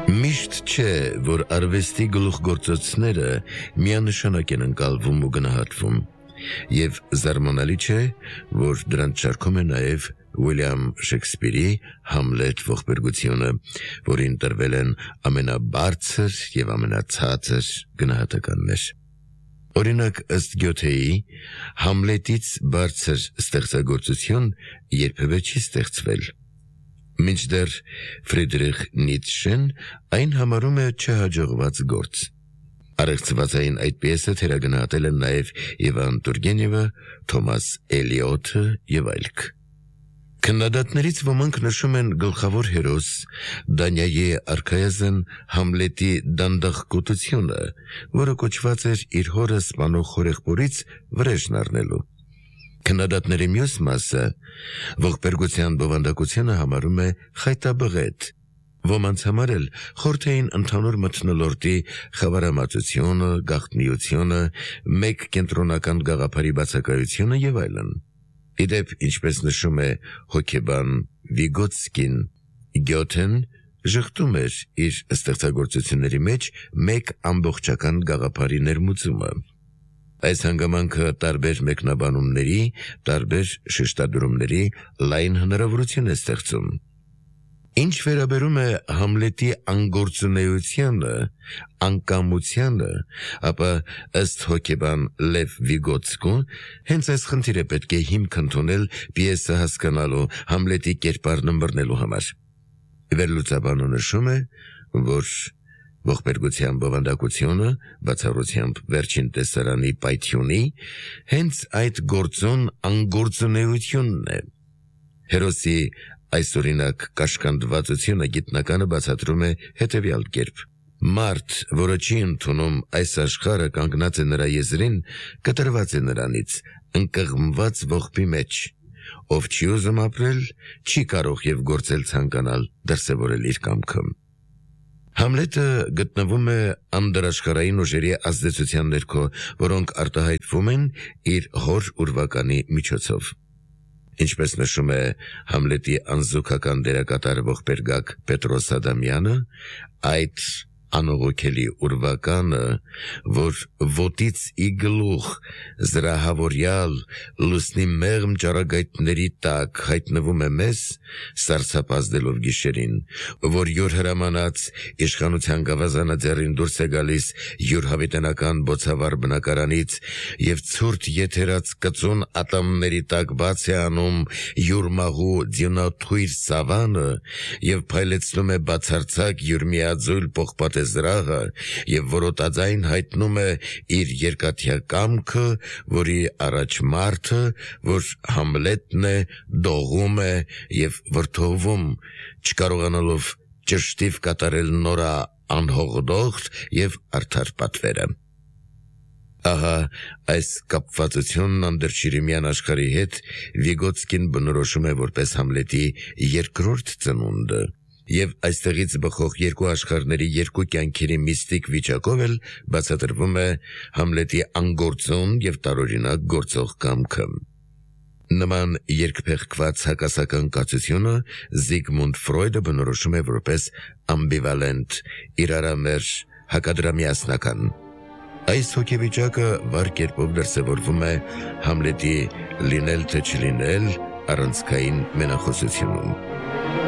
Միշտ չէ, որ արվեստի գլուխգործոցները միանշանակ են ընկալվում ու գնահատվում, և զարմանալի չէ, որ դրանց շարքում է նաև Ուիլյամ Շեքսպիրի Համլետ ողբերգությունը, որին տրվել են ամենաբարձր և ամենացածր գնահատականներ։ Օրինակ, ըստ Գյոթեի, Համլետից բարձր ստեղծագործություն երբևէ չի ստեղծվել, մինչդեռ Ֆրիդրիխ Նիցշեն այն համարում է չհաջողված գործ։ Առեղծվածային այդ պիեսը թերագնահատել են նաև Իվան Տուրգենևը, Թոմաս Էլիոթը և այլք։ Քննադատներից ոմանք նշում են գլխավոր հերոս Դանիայի արքայազն Համլետի դանդաղկոտությունը, որը կոչված էր իր հորը սպանող հորեղբորից վրեժն առնելու։ Քննադատների մյուս մասը ողբերգության բովանդակությունը համարում է խայտաբղետ, ոմանց համար էլ խորհրդային ընդհանուր մթնոլորտի խավարամատությունը, գաղտնիությունը, մեկ կենտրոնական գաղափարի բացակայությունը և այլն։ Իդեպ, ինչպես նշում է հոգեբան Վիգոտսկին, Գյոթեն ժխտում էր իր ստեղծագործությունների մեջ մեկ ամբողջական գաղափարի ներմուծումը։ Այս հանգամանքը տարբեր մեկնաբանումների, տարբեր շեշտադրումների լայն հնարավորություն է ստեղծում։ Ինչ վերաբերում է Համլետի անգործունեությանը, անկամությանը, ապա ըստ հոգեբան Լև Վիգոտսկու, հենց այս խնդիրը պետք է հիմք ընդունել պիեսը հասկանալու, Համլետի կերպարն ըմբռնելու համար։ Վերլուծաբանը նշում է, որ ողբերգության բովանդակությունը, բացառությամբ վերջին տեսարանի պայթյունի, հենց այդ գործոն անգործունեությունն է։ Հերոսի այսօրինակ կաշկանդվածությունը գիտնականը բացատրում է հետևյալ կերպ. Մարդ, որը չի ընդունում այս աշխարհը կանգնած է նրա եզրին, կտրված է նրանից, ընկղմված ողբի մեջ, ով չի ուզում ապրել, չի կարող և գործել ցանկանալ դրսևորել իր կամքը։ Համլետը գտնվում է անդրաշխարհային ուժերի ազդեցության ներքո, որոնք արտահայտվում են իր հոր ուրվականի միջոցով։ Ինչպես նշում է Համլետի անզուգական դերակատար ողբերգակ Պետրոս Ադամյանը, այդ անողոքելի ուրվականը, որ ոտից ի գլուխ զրահավորյալ լուսնի մեղմ ճառագայթների տակ հայտնվում է մեզ, սառցապազդելով գիշերին, որ յուր հրամանած իշխանության գավազանը ձեռին դուրս է գալիս յուր հավիտենական բոցավառ բնակարանից և ցուրտ եթերած կծուն ատամների տակ բաց է անում յուր մահու ձյունաթույր սավանը և փայլեցնում է բացարձակ յուր միաձույլ պողպատե զրահը և որոտաձայն հայտնում է իր երկաթյա կամքը, որի առաջ մարդը, որ Համլետն է, դողում է և վրդովում, չկարողանալով ճշտիվ կատարել նորա անհողդողդ և արդար պատվերը։ Ահա այս կապվածությունն անդրշիրիմյան աշխարհի հետ Վիգոտսկին բնորոշում է որպես Համլետի երկրորդ ծնունդը, և այստեղից բխող երկու աշխարհների երկու կյանքերի միստիկ վիճակով էլ բացատրվում է Համլետի անգործուն և տարօրինակ գործող կամքը։ Նման երկփեղկված հակասական կացությունը Զիգմունդ Ֆրոյդը բնորոշում է որպես ամբիվալենտ, իրարամերժ, հակադրամիասնական։ Այս հոգեվիճակը վառ կերպով դրսևորվում է Համլետի լինել թե չլինել առանցքային մենախոսությունում։